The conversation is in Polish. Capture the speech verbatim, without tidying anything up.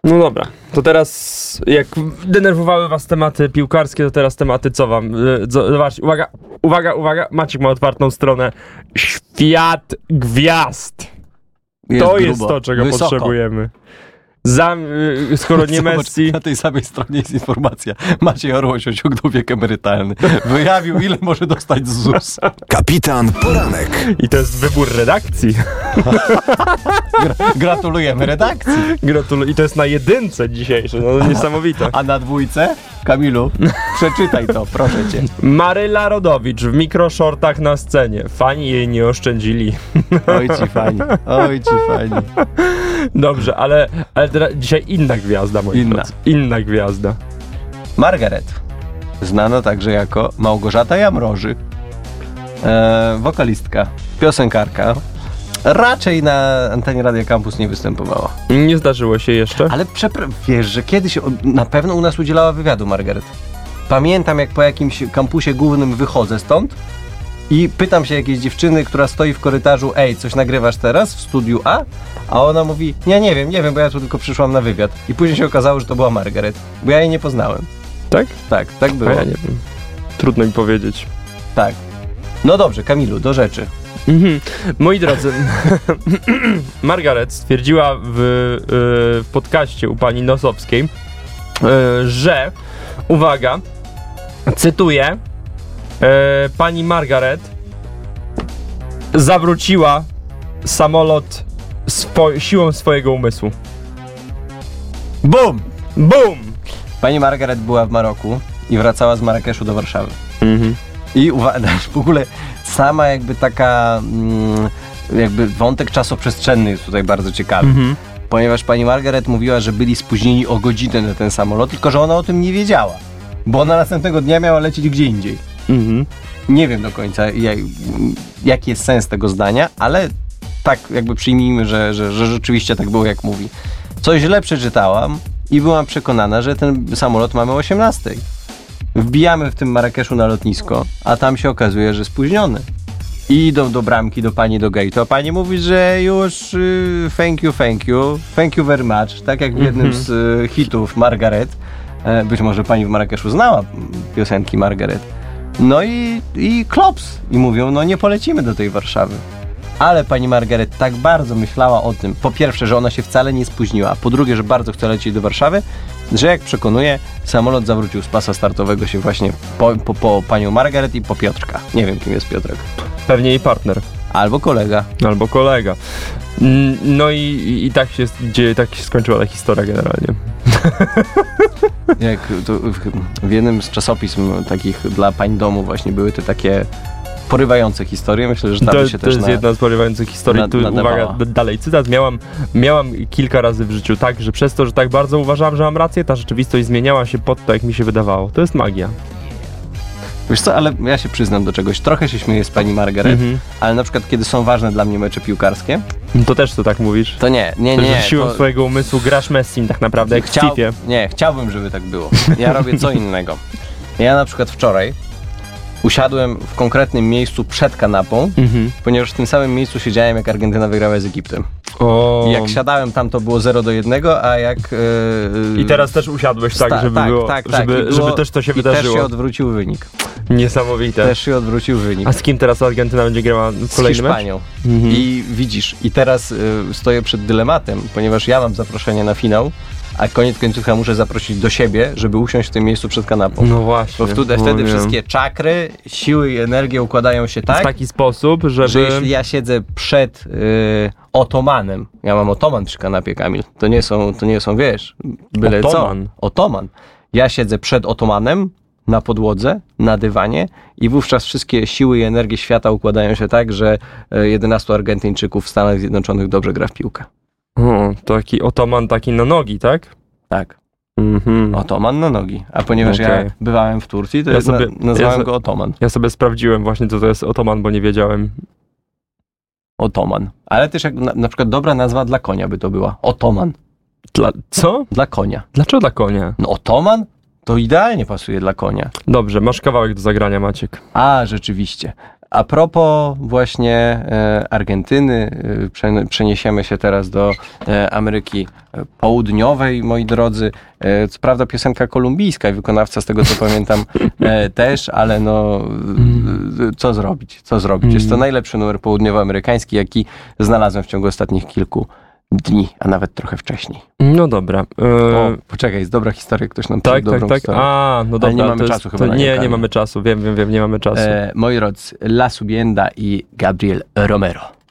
No dobra, to teraz jak denerwowały was tematy piłkarskie, to teraz tematy co wam? Zobaczcie, uwaga, uwaga, uwaga, Maciek ma otwartą stronę. Świat gwiazd. Jest to grubo. jest to, czego Wysoko. potrzebujemy. Za, skoro nie Zobacz, Messi... na tej samej stronie jest informacja. Maciej Orłoś osiągnął wiek emerytalny. Wyjawił, ile może dostać z ZUS. Kapitan Poranek. I to jest wybór redakcji. Gra- gratulujemy redakcji. Gratuluję. I to jest na jedynce dzisiejsze, no niesamowite. A na dwójce? Kamilu, przeczytaj to, proszę cię. Maryla Rodowicz w mikroshortach na scenie. Fani jej nie oszczędzili. Oj ci fani, oj ci fani. Dobrze, ale, ale teraz dzisiaj inna gwiazda, moi Inna. drodzy. Inna gwiazda. Margaret, znana także jako Małgorzata Jamroży, e, wokalistka, piosenkarka, raczej na antenie Radia Campus nie występowała. Nie zdarzyło się jeszcze. Ale przepra- wiesz, że kiedyś o- na pewno u nas udzielała wywiadu Margaret. Pamiętam, jak po jakimś kampusie głównym wychodzę stąd i pytam się jakiejś dziewczyny, która stoi w korytarzu: ej, coś nagrywasz teraz w studiu A? A ona mówi: ja nie wiem, nie wiem, bo ja tu tylko przyszłam na wywiad. I później się okazało, że to była Margaret, bo ja jej nie poznałem. Tak? Tak, tak A było. ja nie wiem. Trudno mi powiedzieć. Tak. No dobrze, Kamilu, do rzeczy. Mhm. Moi drodzy, Margaret stwierdziła w, y, w podcaście u pani Nosowskiej, y, że, uwaga, cytuję, y, pani Margaret zawróciła samolot swo- siłą swojego umysłu. Bum! Bum! Pani Margaret była w Maroku i wracała z Marrakeszu do Warszawy. Mhm. I uwaga, w ogóle sama jakby taka, mm, jakby wątek czasoprzestrzenny jest tutaj bardzo ciekawy. Mhm. Ponieważ pani Margaret mówiła, że byli spóźnieni o godzinę na ten samolot, tylko że ona o tym nie wiedziała. Bo ona następnego dnia miała lecieć gdzie indziej. Mhm. Nie wiem do końca, jak, jaki jest sens tego zdania, ale tak jakby przyjmijmy, że, że, że rzeczywiście tak było, jak mówi. Co źle przeczytałam i byłam przekonana, że ten samolot mamy o osiemnastej. Wbijamy w tym Marrakeszu na lotnisko, a tam się okazuje, że spóźniony. I idą do bramki, do pani do gate'u, a pani mówi, że już y, thank you, thank you, thank you very much, tak jak w jednym Mhm. z y, hitów Margaret. E, być może pani w Marrakeszu znała piosenki Margaret. No i, i klops. I mówią, no nie polecimy do tej Warszawy. Ale pani Margaret tak bardzo myślała o tym, po pierwsze, że ona się wcale nie spóźniła, a po drugie, że bardzo chce lecieć do Warszawy, że jak przekonuje, samolot zawrócił z pasa startowego się właśnie po, po, po panią Margaret i po Piotrka. Nie wiem, kim jest Piotrek. Pewnie jej partner. Albo kolega. Albo kolega. Mm, No i, i, i tak, się, dzieje, tak się skończyła ta historia generalnie. Jak to w, w jednym z czasopism takich dla pań domu właśnie były te takie porywające historie. Myślę, że tam To, się to też jest na... jedna z porywających historii. na- Tu, nadawała. uwaga, d- dalej cytat. Miałam, miałam kilka razy w życiu tak, że przez to, że tak bardzo uważałam, że mam rację, ta rzeczywistość zmieniała się pod to, jak mi się wydawało. To jest magia. Wiesz co, ale ja się przyznam do czegoś. Trochę się śmieję z pani Margaret, Mhm. ale na przykład kiedy są ważne dla mnie mecze piłkarskie, To też to tak mówisz? to nie, nie, nie. Że siłą to... swojego umysłu grasz Messim tak naprawdę, jak w Chciał... Cifie. Nie, chciałbym, żeby tak było. Ja robię co innego. Ja na przykład wczoraj usiadłem w konkretnym miejscu przed kanapą, Mhm. ponieważ w tym samym miejscu siedziałem, jak Argentyna wygrała z Egiptem. O. I jak siadałem tam, to było zero do jednego, a jak... Yy, I teraz też usiadłeś tak, sta- żeby tak, było, tak, tak. żeby, I było- żeby też to się i wydarzyło. też się odwrócił wynik. Niesamowite. Też się odwrócił wynik. A z kim teraz Argentyna będzie grała Z kolejny mecz? Hiszpanią. Mhm. I widzisz, i teraz y, stoję przed dylematem, ponieważ ja mam zaproszenie na finał, a koniec końców ja muszę zaprosić do siebie, żeby usiąść w tym miejscu przed kanapą. No właśnie. Bo wtedy, O wtedy nie. wszystkie czakry, siły i energie układają się W tak, taki sposób, żeby... że jeśli ja siedzę przed y, otomanem, ja mam otoman przy kanapie, Kamil, to nie są, to nie są, wiesz, byle Otoman. co. Otoman. Ja siedzę przed otomanem, na podłodze, na dywanie i wówczas wszystkie siły i energie świata układają się tak, że y, jedenastu Argentyńczyków w Stanach Zjednoczonych dobrze gra w piłkę. O, taki otoman taki na nogi, tak? Tak. Mhm. Otoman na nogi. A ponieważ ja Okej. bywałem w Turcji, to Ja ja sobie- na, nazwałem ja so- go Otoman. Ja sobie sprawdziłem właśnie, co to jest otoman, bo nie wiedziałem. Otoman. Ale też jak na, na przykład dobra nazwa dla konia by to była. Otoman. Dla... Co? Dla konia. Dlaczego dla konia? No otoman to idealnie pasuje dla konia. Dobrze, masz kawałek do zagrania, Maciek. A, rzeczywiście. A propos właśnie e, Argentyny, e, prze, przeniesiemy się teraz do e, Ameryki południowej, moi drodzy. E, co prawda piosenka kolumbijska i wykonawca, z tego co pamiętam, e, też, ale no mm. co zrobić, co zrobić. Mm. Jest to najlepszy numer południowoamerykański, jaki znalazłem w ciągu ostatnich kilku dni, a nawet trochę wcześniej. No dobra. E... O, poczekaj, jest dobra historia, ktoś nam tak, pisze dobrą tak, tak. historię. A, no dobra. Ale nie mamy to czasu jest, chyba to, na Nie, nią, nie mamy czasu, wiem, wiem, wiem, nie mamy czasu. E, moi drodzy, La Subienda i Gabriel Romero.